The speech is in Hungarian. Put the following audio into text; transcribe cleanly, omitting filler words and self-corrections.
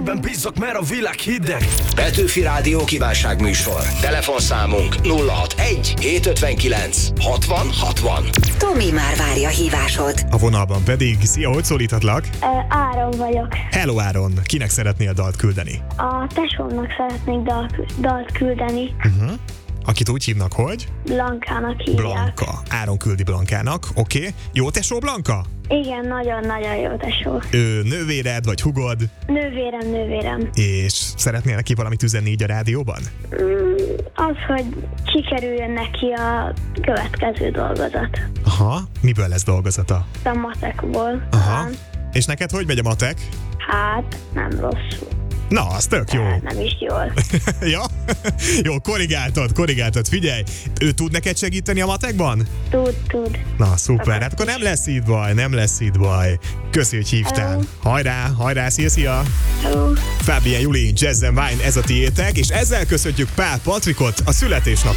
Kezedben bízok, mert a világ hideg. Petőfi Rádió kívánságműsor. Telefonszámunk 061 759 60 60. Tomi már várja hívásod. A vonalban pedig, szia, hogy szólíthatlak? Áron vagyok. Hello Áron, kinek szeretnél dalt küldeni? A tesómnak szeretnék dalt küldeni. Akit úgy hívnak, hogy? Blankának hívják. Blanka. Áron küldi Blankának, oké. Jó tesó Blanka? Igen, nagyon-nagyon jó tesó. Ő nővéred vagy hugod? Nővérem. És szeretnél neki valamit üzenni így a rádióban? Az, hogy sikerüljön neki a következő dolgozat. Aha, miből lesz dolgozata? A matekból. Aha. És neked hogy megy a matek? Hát, nem rosszul. Na, az tök jó. Nem is jól. Ja? Jó, korrigáltad, figyelj. Ő tud neked segíteni a matekban? Tud. Na, szuper, hát akkor nem lesz itt baj. Köszi, hogy hívtál. Hajrá, szia! Hello. Fábián Juli, Jazz & Wine, ez a tiétek, és ezzel köszöntjük Pál Patrikot a születésnap